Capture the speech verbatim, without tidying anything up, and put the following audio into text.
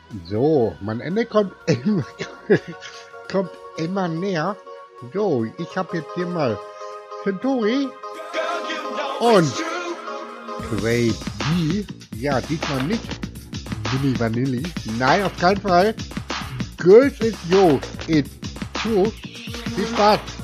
So, mein Ende kommt immer, kommt immer näher. So, ich habe jetzt hier mal Centauri und Cray D. Ja, diesmal nicht Vinny Vanilli. Nein, auf keinen Fall. Girls is yo. It's true. Viel Spaß.